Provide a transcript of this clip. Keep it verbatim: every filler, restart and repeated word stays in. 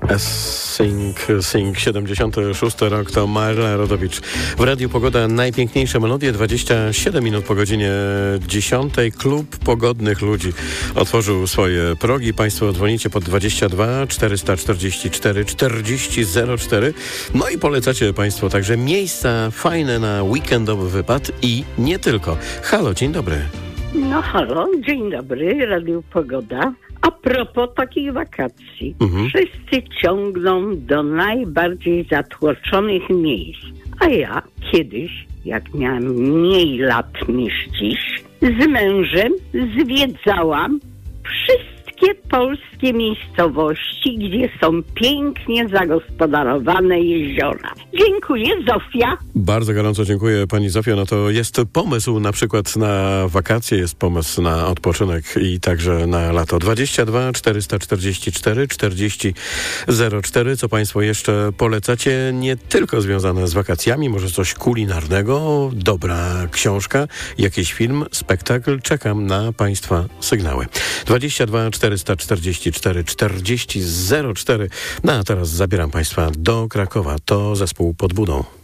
Sing, Sing, siedemdziesiąty szósty rok, to Marla Rodowicz. W Radiu Pogoda najpiękniejsze melodie, dwadzieścia siedem minut po godzinie dziesiątej. Klub Pogodnych Ludzi otworzył swoje progi. Państwo dzwonicie pod dwadzieścia dwa czterysta czterdzieści cztery czterdzieści zero cztery. No i polecacie Państwo także miejsca fajne na weekendowy wypad i nie tylko. Halo, dzień dobry. No halo, dzień dobry, Radio Pogoda. A propos takich wakacji, mhm. wszyscy ciągną do najbardziej zatłoczonych miejsc. A ja kiedyś, jak miałam mniej lat niż dziś, z mężem zwiedzałam wszystkie polskie miejscowości, gdzie są pięknie zagospodarowane jeziora. Dziękuję, Zofia. Bardzo gorąco dziękuję Pani Zofio. No to jest pomysł na przykład na wakacje, jest pomysł na odpoczynek i także na lato. dwadzieścia dwa czterysta czterdzieści cztery czterdzieści zero cztery. Co Państwo jeszcze polecacie? Nie tylko związane z wakacjami, może coś kulinarnego, dobra książka, jakiś film, spektakl. Czekam na Państwa sygnały. dwadzieścia dwa czterysta czterdzieści cztery czterdzieści zero cztery. No a teraz zabieram Państwa do Krakowa. To zespół Pod Budą.